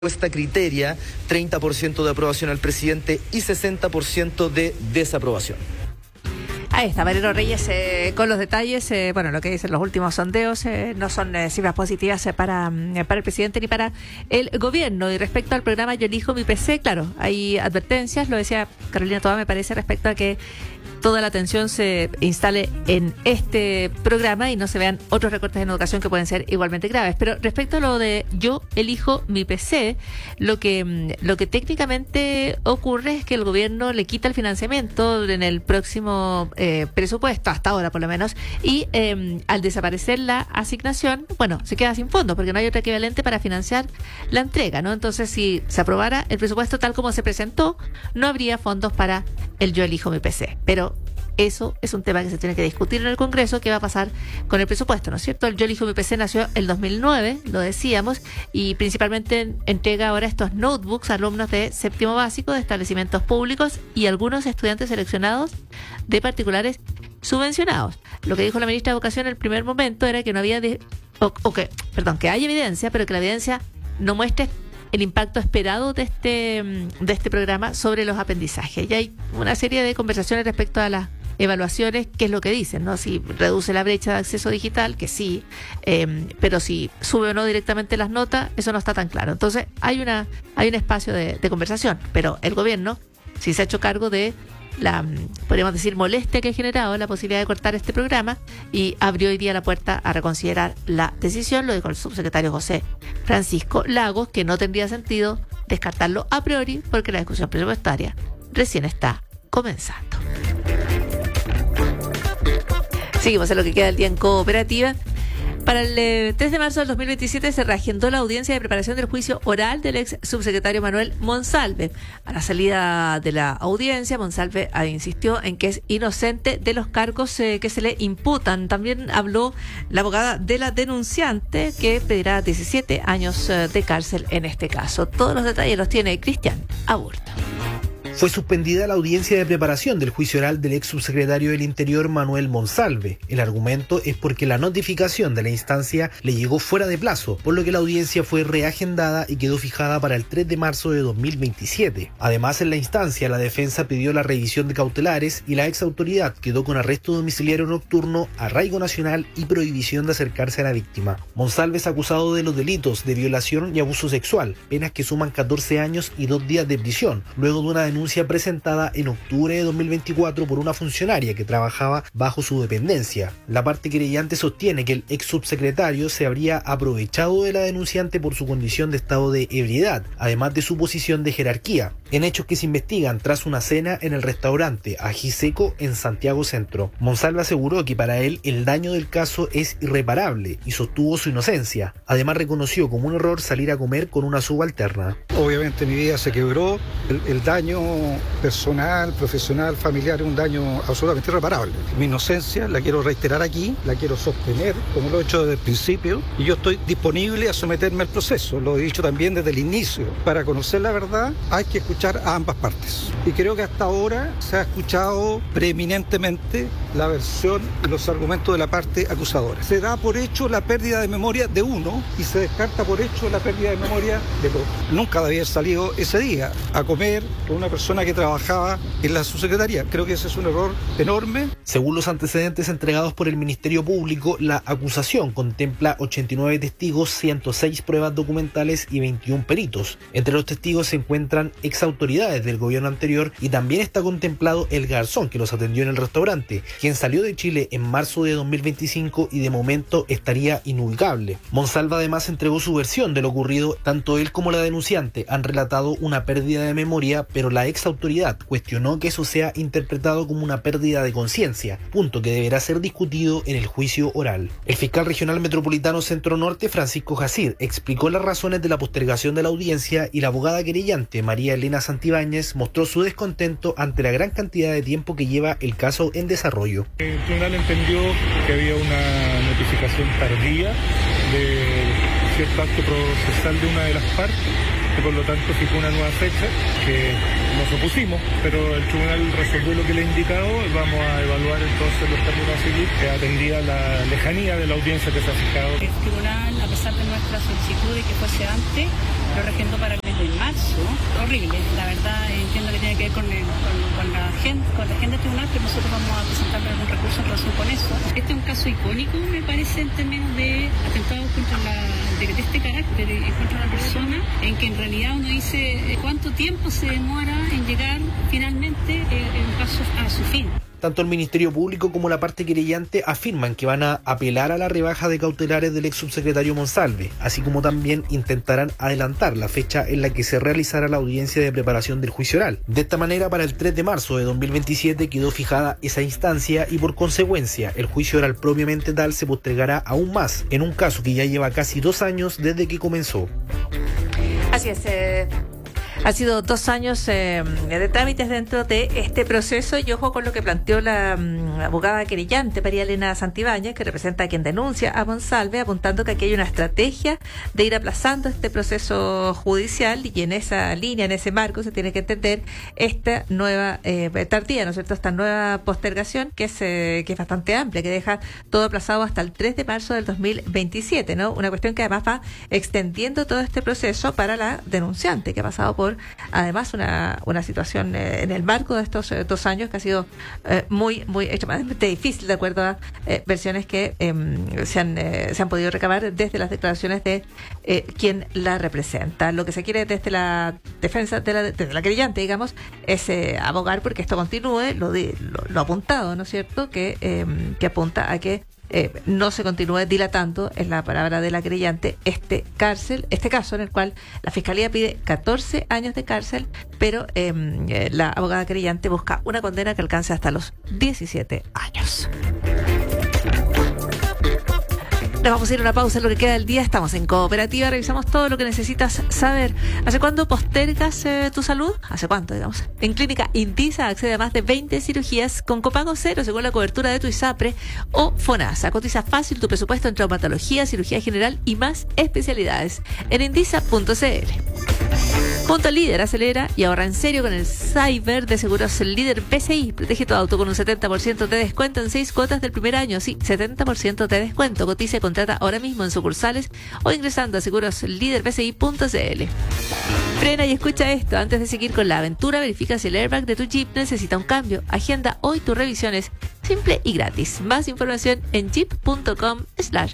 Encuesta criteria, 30% de aprobación al presidente y 60% de desaprobación. Ahí está, Mariano Reyes con los detalles. Lo que dicen los últimos sondeos no son cifras positivas para el presidente ni para el gobierno. Y respecto al programa Yo Elijo Mi PC, claro, hay advertencias, lo decía Carolina Toá, me parece, respecto a que toda la atención se instale en este programa y no se vean otros recortes en educación que pueden ser igualmente graves. Pero respecto a lo de Yo Elijo Mi PC, lo que técnicamente ocurre es que el gobierno le quita el financiamiento en el próximo presupuesto, hasta ahora por lo menos, y al desaparecer la asignación, se queda sin fondos porque no hay otro equivalente para financiar la entrega, ¿no? Entonces, si se aprobara el presupuesto tal como se presentó, no habría fondos para el Yo Elijo Mi PC. Pero eso es un tema que se tiene que discutir en el Congreso. ¿Qué va a pasar con el presupuesto? ¿No es cierto? El Yo Elijo Mi PC nació en 2009, lo decíamos, y principalmente entrega ahora estos notebooks a alumnos de séptimo básico de establecimientos públicos y algunos estudiantes seleccionados de particulares subvencionados. Lo que dijo la ministra de Educación en el primer momento era que no había que hay evidencia, pero que la evidencia no muestre el impacto esperado de este programa sobre los aprendizajes. Y hay una serie de conversaciones respecto a las evaluaciones, qué es lo que dicen, ¿no? Si reduce la brecha de acceso digital, que sí, pero si sube o no directamente las notas, eso no está tan claro. Entonces, hay un espacio de conversación, pero el gobierno sí se ha hecho cargo de la, podríamos decir, molestia que ha generado la posibilidad de cortar este programa y abrió hoy día la puerta a reconsiderar la decisión. Lo dijo el subsecretario José Francisco Lagos, que no tendría sentido descartarlo a priori porque la discusión presupuestaria recién está comenzando. Seguimos en lo que queda del día en Cooperativa. Para el 3 de marzo del 2027 se reagendó la audiencia de preparación del juicio oral del ex subsecretario Manuel Monsalve. A la salida de la audiencia, Monsalve insistió en que es inocente de los cargos que se le imputan. También habló la abogada de la denunciante, que pedirá 17 años de cárcel en este caso. Todos los detalles los tiene Cristian Aburto. Fue suspendida la audiencia de preparación del juicio oral del ex subsecretario del Interior Manuel Monsalve. El argumento es porque la notificación de la instancia le llegó fuera de plazo, por lo que la audiencia fue reagendada y quedó fijada para el 3 de marzo de 2027. Además, en la instancia, la defensa pidió la revisión de cautelares y la ex autoridad quedó con arresto domiciliario nocturno, arraigo nacional y prohibición de acercarse a la víctima. Monsalve es acusado de los delitos de violación y abuso sexual, penas que suman 14 años y 2 días de prisión, luego de una denuncia presentada en octubre de 2024 por una funcionaria que trabajaba bajo su dependencia. La parte querellante sostiene que el ex subsecretario se habría aprovechado de la denunciante por su condición de estado de ebriedad, además de su posición de jerarquía, en hechos que se investigan tras una cena en el restaurante Ají Seco en Santiago Centro. Monsalve aseguró que para él el daño del caso es irreparable y sostuvo su inocencia. Además, reconoció como un error salir a comer con una subalterna. Obviamente mi vida se quebró, el daño personal, profesional, familiar es un daño absolutamente irreparable. Mi inocencia la quiero reiterar aquí, la quiero sostener como lo he hecho desde el principio y yo estoy disponible a someterme al proceso, lo he dicho también desde el inicio. Para conocer la verdad hay que escuchar a ambas partes y creo que hasta ahora se ha escuchado preeminentemente la versión y los argumentos de la parte acusadora. Se da por hecho la pérdida de memoria de uno y se descarta por hecho la pérdida de memoria del otro. Nunca debía haber salido ese día a comer con una persona que trabajaba en la subsecretaría. Creo que ese es un error enorme. Según los antecedentes entregados por el Ministerio Público, la acusación contempla 89 testigos, 106 pruebas documentales y 21 peritos. Entre los testigos se encuentran exautoridades del gobierno anterior y también está contemplado el garzón que los atendió en el restaurante, quien salió de Chile en marzo de 2025 y de momento estaría inubicable. Monsalve además entregó su versión de lo ocurrido. Tanto él como la denunciante han relatado una pérdida de memoria, pero la ex autoridad cuestionó que eso sea interpretado como una pérdida de conciencia, punto que deberá ser discutido en el juicio oral. El fiscal regional metropolitano Centro Norte, Francisco Jacir, explicó las razones de la postergación de la audiencia y la abogada querellante, María Elena Santibáñez, mostró su descontento ante la gran cantidad de tiempo que lleva el caso en desarrollo. El tribunal entendió que había una notificación tardía de cierto acto procesal de una de las partes y por lo tanto fijó una nueva fecha que nos opusimos, pero el tribunal resolvió lo que le he indicado. Vamos a evaluar entonces los términos a seguir, que atendía la lejanía de la audiencia que se ha fijado. El tribunal, a pesar de nuestra solicitud de que fuese antes, lo regendó para el mes de marzo. Horrible, la verdad, entiendo que tiene que ver con la agenda del tribunal, pero nosotros vamos a presentar algún recurso en relación con eso. Este es un caso icónico, me parece, en términos de atentado de este carácter en contra de la persona, en que en realidad uno dice cuánto tiempo se demora en llegar finalmente el caso a su fin. Tanto el Ministerio Público como la parte querellante afirman que van a apelar a la rebaja de cautelares del ex subsecretario Monsalve, así como también intentarán adelantar la fecha en la que se realizará la audiencia de preparación del juicio oral. De esta manera, para el 3 de marzo de 2027 quedó fijada esa instancia y por consecuencia el juicio oral propiamente tal se postergará aún más, en un caso que ya lleva casi 2 años desde que comenzó. Así es. Ha sido 2 años de trámites dentro de este proceso y ojo con lo que planteó la abogada querellante María Elena Santibáñez, que representa a quien denuncia a Monsalve, apuntando que aquí hay una estrategia de ir aplazando este proceso judicial y en esa línea, en ese marco, se tiene que entender esta nueva tardía, ¿no es cierto?, esta nueva postergación que es bastante amplia, que deja todo aplazado hasta el 3 de marzo del 2027, ¿no? Una cuestión que además va extendiendo todo este proceso para la denunciante, que ha pasado por además una situación en el marco de estos 2 años que ha sido muy extremadamente difícil, de acuerdo a versiones que se han podido recabar desde las declaraciones de quien la representa. Lo que se quiere desde la defensa desde la querellante, digamos, es abogar porque esto continúe, lo apuntado, ¿no es cierto?, que apunta a que no se continúe dilatando, es la palabra de la querellante, este caso en el cual la Fiscalía pide 14 años de cárcel, pero la abogada querellante busca una condena que alcance hasta los 17 años. Nos vamos a ir a una pausa en lo que queda del día. Estamos en Cooperativa, revisamos todo lo que necesitas saber. ¿Hace cuándo postergas tu salud? ¿Hace cuánto, digamos? En Clínica Intisa accede a más de 20 cirugías con copago cero según la cobertura de tu ISAPRE o FONASA. Cotiza fácil tu presupuesto en traumatología, cirugía general y más especialidades en indisa.cl. Punto Líder, acelera y ahorra en serio con el Cyber de Seguros Líder PCI. Protege tu auto con un 70% de descuento en 6 cuotas del primer año. Sí, 70% de descuento. Cotiza y contrata ahora mismo en sucursales o ingresando a segurosliderpci.cl. Frena y escucha esto. Antes de seguir con la aventura, verifica si el airbag de tu Jeep necesita un cambio. Agenda hoy tus revisiones. Simple y gratis. Más información en jeep.com/cl.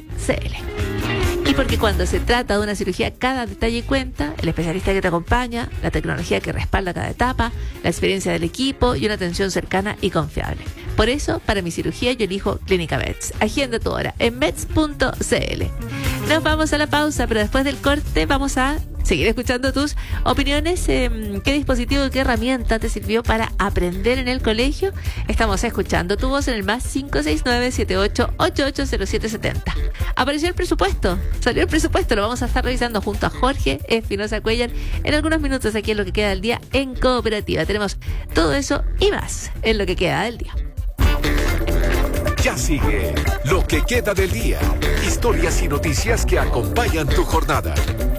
Y porque cuando se trata de una cirugía, cada detalle cuenta, el especialista que te acompaña, la tecnología que respalda cada etapa, la experiencia del equipo y una atención cercana y confiable. Por eso, para mi cirugía, yo elijo Clínica Meds. Agenda tu hora en meds.cl. Nos vamos a la pausa, pero después del corte vamos a seguir escuchando tus opiniones. ¿Qué dispositivo, qué herramienta te sirvió para aprender en el colegio? Estamos escuchando tu voz en el más 569-78880770. Apareció el presupuesto, salió el presupuesto, lo vamos a estar revisando junto a Jorge Espinosa Cuellar en algunos minutos aquí en lo que queda del día en Cooperativa. Tenemos todo eso y más en lo que queda del día. Ya sigue lo que queda del día. Historias y noticias que acompañan tu jornada.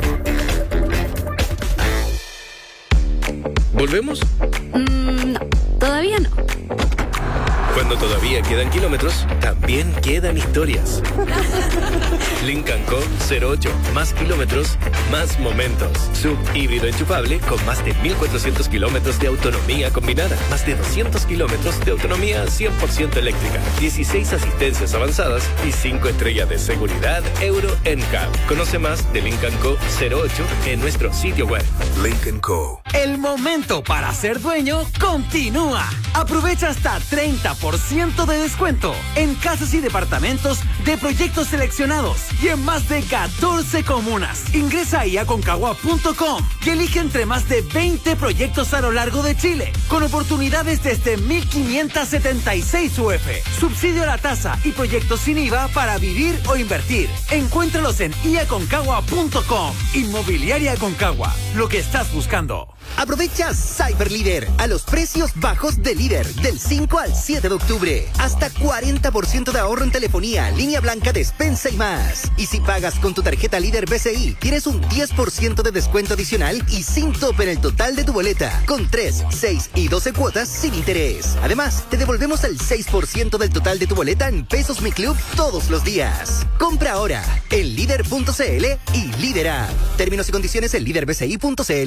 ¿Volvemos? No, todavía no. Cuando todavía quedan kilómetros, también quedan historias. Lincoln Co. 08. Más kilómetros, más momentos. Sub híbrido enchufable con más de 1.400 kilómetros de autonomía combinada. Más de 200 kilómetros de autonomía 100% eléctrica. 16 asistencias avanzadas y 5 estrellas de seguridad Euro NCAP. Conoce más de Lincoln Co. 08 en nuestro sitio web. Lincoln Co. El momento para ser dueño continúa. Aprovecha hasta 30% de descuento en casas y departamentos de proyectos seleccionados y en más de 14 comunas. Ingresa ahí a Aconcagua.com y elige entre más de 20 proyectos a lo largo de Chile, con oportunidades desde 1.576 UF, subsidio a la tasa y proyectos sin IVA para vivir o invertir. Encuéntralos en iaconcagua.com. Inmobiliaria Aconcagua, lo que estás buscando. Aprovecha Cyber Líder a los precios bajos de Líder del 5 al 7 de octubre. Hasta 40% de ahorro en telefonía, línea blanca, despensa y más. Y si pagas con tu tarjeta Líder BCI, tienes un 10% de descuento adicional y sin tope en el total de tu boleta, con 3, 6 y 12 cuotas sin interés. Además, te devolvemos el 6% del total de tu boleta en Pesos Mi Club todos los días. Compra ahora en líder.cl y Líder App. Términos y condiciones en líderbci.cl.